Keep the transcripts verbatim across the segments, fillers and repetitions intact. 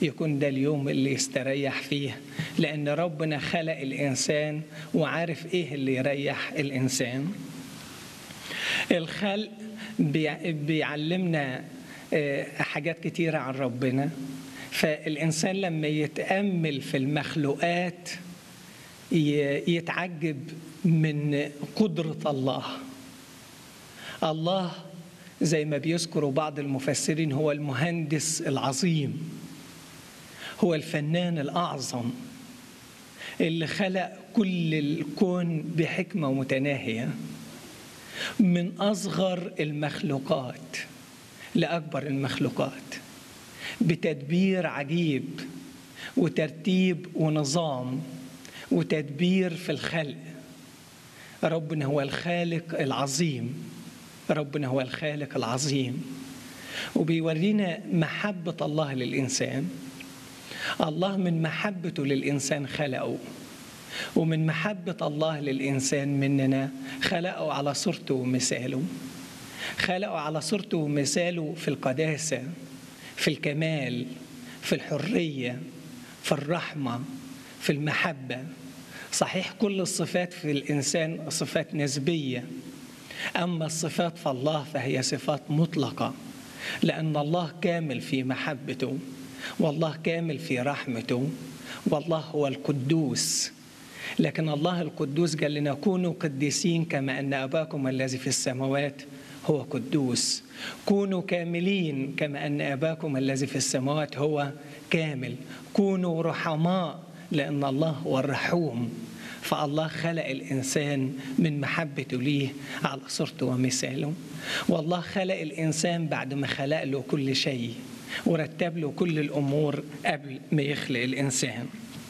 يكون ده اليوم اللي يستريح فيه، لأن ربنا خلق الإنسان وعارف إيه اللي يريح الإنسان. الخلق بيعلمنا حاجات كتيرة عن ربنا، فالإنسان لما يتأمل في المخلوقات يتعجب من قدرة الله. الله زي ما بيذكروا بعض المفسرين هو المهندس العظيم، هو الفنان الأعظم اللي خلق كل الكون بحكمة متناهية، من أصغر المخلوقات لأكبر المخلوقات، بتدبير عجيب وترتيب ونظام وتدبير في الخلق. ربنا هو الخالق العظيم، ربنا هو الخالق العظيم، وبيورينا محبة الله للإنسان. الله من محبته للإنسان خلقه، ومن محبة الله للإنسان مننا خلقه على صورته ومثاله. خلقه على صورته ومثاله في القداسة، في الكمال، في الحرية، في الرحمة، في المحبة. صحيح كل الصفات في الإنسان صفات نسبية، أما الصفات في الله فهي صفات مطلقة، لأن الله كامل في محبته، والله كامل في رحمته، والله هو القدوس. لكن الله القدوس قال لنا كونوا قديسين كما أن أباكم الذي في السماوات هو قدوس. كونوا كاملين كما أن أباكم الذي في السماوات هو كامل. كونوا رحماء لأن الله هو الرحوم. فالله خلق الإنسان من محبته ليه على صورته ومثاله. والله خلق الإنسان بعد ما خلق له كل شيء ورتب له كل الأمور قبل ما يخلق الإنسان.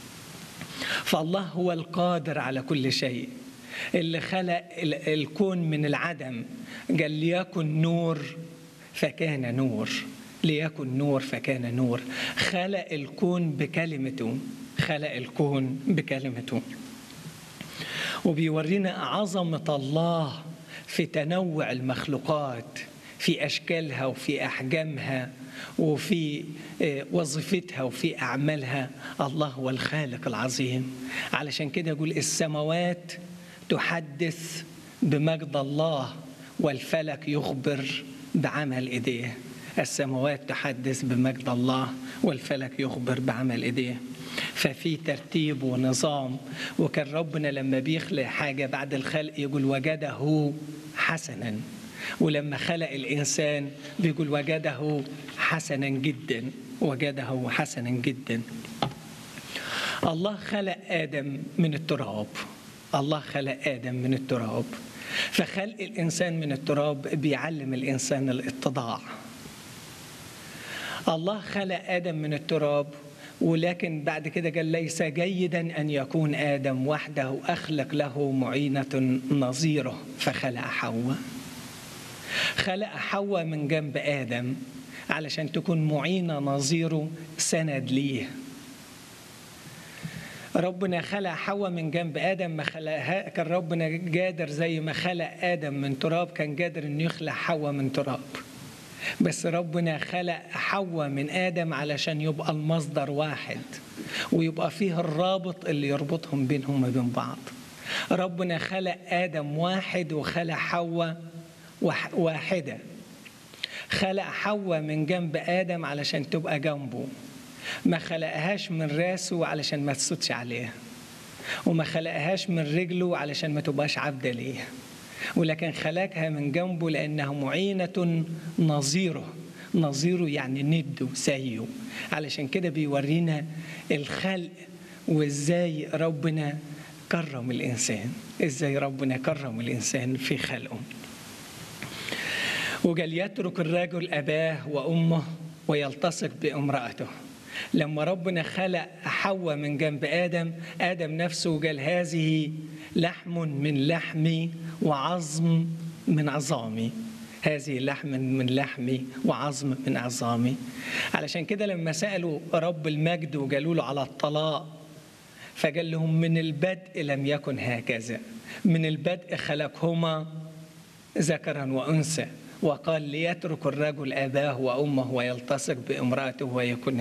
فالله هو القادر على كل شيء، اللي خلق الكون من العدم. قال ليكن نور فكان نور، ليكن نور فكان نور. خلق الكون بكلمته، خلق الكون بكلمته. وبيورينا عظمة الله في تنوع المخلوقات، في أشكالها وفي أحجامها وفي وظيفتها وفي أعمالها. الله هو الخالق العظيم. علشان كده يقول السماوات تحدث بمجد الله والفلك يخبر بعمل إيديه. السماوات تحدث بمجد الله والفلك يخبر بعمل إيديه. ففي ترتيب ونظام. وكان ربنا لما بيخلق حاجة بعد الخلق يقول وجده حسنا، ولما خلق الإنسان بيقول وجده حسنا جدا، وجده حسنا جدا. الله خلق آدم من التراب، الله خلق آدم من التراب. فخلق الإنسان من التراب بيعلم الإنسان الاتضاع. الله خلق آدم من التراب، ولكن بعد كده قال ليس جيدا أن يكون آدم وحده، أخلق له معينة نظيره، فخلق حواء. خلق حواء من جنب آدم علشان تكون معينة نظيره، سند ليه. ربنا خلق حواء من جنب آدم، ما خلقها كان ربنا قادر زي ما خلق آدم من تراب كان قادر إنه يخلق حواء من تراب، بس ربنا خلق حواء من آدم علشان يبقى المصدر واحد ويبقى فيه الرابط اللي يربطهم بينهم وبين بعض. ربنا خلق آدم واحد وخلق حواء واحدة. خلق حواء من جنب آدم علشان تبقى جنبه، ما خلقهاش من راسه علشان ما تسودش عليه، وما خلقهاش من رجله علشان ما تبقاش عبدة ليه، ولكن خلقها من جنبه لأنها معينة نظيره. نظيره يعني نده زيه. علشان كده بيورينا الخلق وإزاي ربنا كرم الإنسان، إزاي ربنا كرم الإنسان في خلقه. وقال يترك الرجل أباه وأمه ويلتصق بامرأته. لما ربنا خلق حواء من جنب آدم، آدم نفسه قال هذه لحم من لحمي وعظم من عظامي، هذه لحم من لحمي وعظم من عظامي. علشان كده لما سألوا رب المجد وقالوا له على الطلاق، فقال لهم من البدء لم يكن هكذا، من البدء خلقهما ذكرا وأنثى، وقال ليترك الرجل أباه وأمه ويلتصق بامرأته ويكون